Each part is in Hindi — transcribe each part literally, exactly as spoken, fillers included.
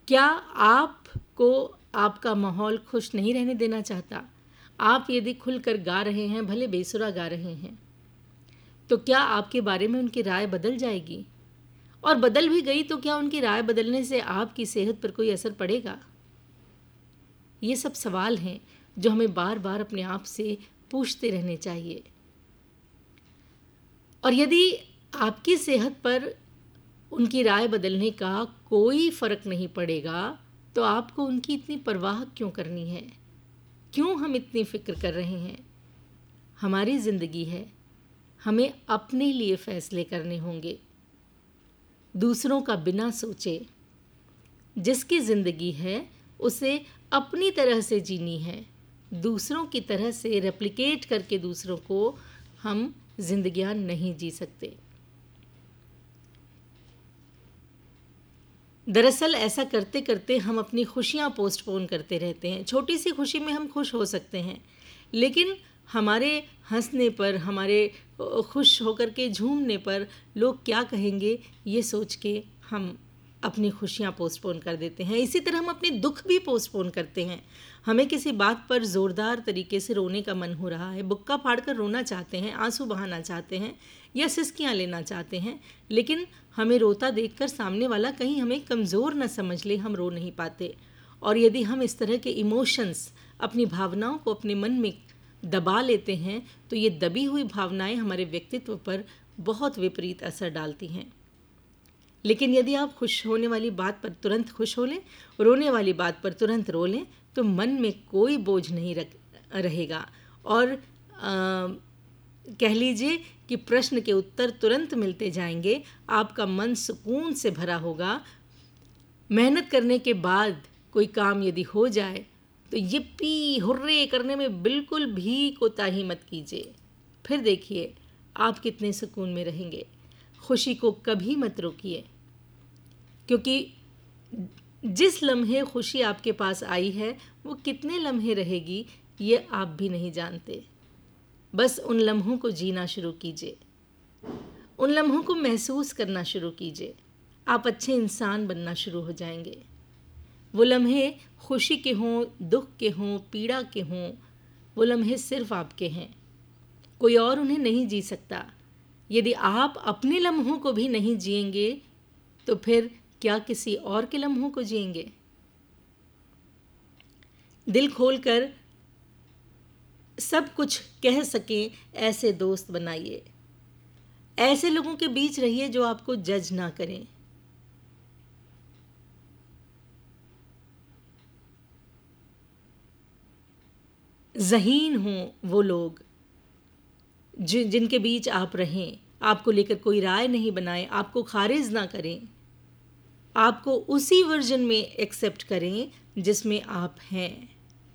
क्या आपको आपका माहौल खुश नहीं रहने देना चाहता? आप यदि खुलकर गा रहे हैं, भले बेसुरा गा रहे हैं, तो क्या आपके बारे में उनकी राय बदल जाएगी? और बदल भी गई तो क्या उनकी राय बदलने से आपकी सेहत पर कोई असर पड़ेगा? ये सब सवाल हैं जो हमें बार बार अपने आप से पूछते रहने चाहिए। और यदि आपकी सेहत पर उनकी राय बदलने का कोई फ़र्क नहीं पड़ेगा, तो आपको उनकी इतनी परवाह क्यों करनी है? क्यों हम इतनी फ़िक्र कर रहे हैं? हमारी ज़िंदगी है, हमें अपने लिए फ़ैसले करने होंगे, दूसरों का बिना सोचे। जिसकी ज़िंदगी है उसे अपनी तरह से जीनी है, दूसरों की तरह से रेप्लिकेट करके दूसरों को हम ज़िंदगियां नहीं जी सकते। दरअसल ऐसा करते करते हम अपनी खुशियां पोस्टपोन करते रहते हैं। छोटी सी खुशी में हम खुश हो सकते हैं, लेकिन हमारे हंसने पर, हमारे खुश होकर के झूमने पर लोग क्या कहेंगे, ये सोच के हम अपनी खुशियां पोस्टपोन कर देते हैं। इसी तरह हम अपने दुख भी पोस्टपोन करते हैं। हमें किसी बात पर ज़ोरदार तरीके से रोने का मन हो रहा है, बुक्का फाड़कर रोना चाहते हैं, आंसू बहाना चाहते हैं या सिसकियां लेना चाहते हैं, लेकिन हमें रोता देखकर सामने वाला कहीं हमें कमज़ोर न समझ ले, हम रो नहीं पाते। और यदि हम इस तरह के इमोशंस, अपनी भावनाओं को अपने मन में दबा लेते हैं, तो ये दबी हुई भावनाएं हमारे व्यक्तित्व पर बहुत विपरीत असर डालती हैं। लेकिन यदि आप खुश होने वाली बात पर तुरंत खुश हो लें, रोने वाली बात पर तुरंत रो लें, तो मन में कोई बोझ नहीं रख रहेगा और आ, कह लीजिए कि प्रश्न के उत्तर तुरंत मिलते जाएंगे। आपका मन सुकून से भरा होगा। मेहनत करने के बाद कोई काम यदि हो जाए तो yippee हुर्रे करने में बिल्कुल भी कोताही मत कीजिए। फिर देखिए आप कितने सुकून में रहेंगे। खुशी को कभी मत रोकिए, क्योंकि जिस लम्हे खुशी आपके पास आई है वो कितने लम्हे रहेगी ये आप भी नहीं जानते। बस उन लम्हों को जीना शुरू कीजिए, उन लम्हों को महसूस करना शुरू कीजिए। आप अच्छे इंसान बनना शुरू हो जाएंगे। वो लम्हे खुशी के हों, दुख के हों, पीड़ा के हों, वो लम्हे सिर्फ आपके हैं, कोई और उन्हें नहीं जी सकता। यदि आप अपने लम्हों को भी नहीं जिएंगे तो फिर क्या किसी और के लम्हों को जिएंगे? दिल खोलकर सब कुछ कह सकें ऐसे दोस्त बनाइए। ऐसे लोगों के बीच रहिए जो आपको जज ना करें। ज़हीन हों वो लोग जिन जिनके बीच आप रहें, आपको लेकर कोई राय नहीं बनाए, आपको खारिज ना करें, आपको उसी वर्जन में एक्सेप्ट करें जिसमें आप हैं।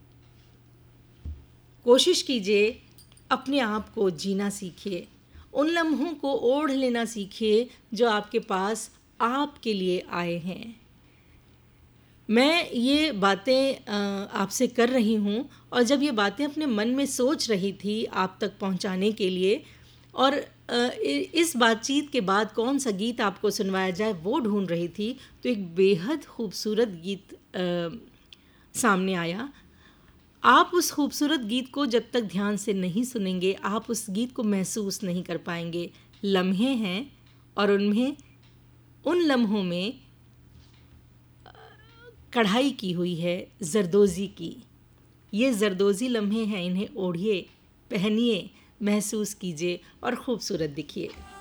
कोशिश कीजिए अपने आप को जीना सीखिए, उन लम्हों को ओढ़ लेना सीखिए जो आपके पास आपके लिए आए हैं। मैं ये बातें आपसे कर रही हूँ और जब ये बातें अपने मन में सोच रही थी आप तक पहुँचाने के लिए, और इस बातचीत के बाद कौन सा गीत आपको सुनवाया जाए वो ढूंढ रही थी, तो एक बेहद खूबसूरत गीत आ, सामने आया। आप उस खूबसूरत गीत को जब तक ध्यान से नहीं सुनेंगे, आप उस गीत को महसूस नहीं कर पाएंगे। लम्हे हैं और उनमें उन लम्हों में कढ़ाई की हुई है जरदोज़ी की। ये जरदोज़ी लम्हे हैं, इन्हें ओढ़िए, पहनिए, महसूस कीजिए और खूबसूरत दिखिए।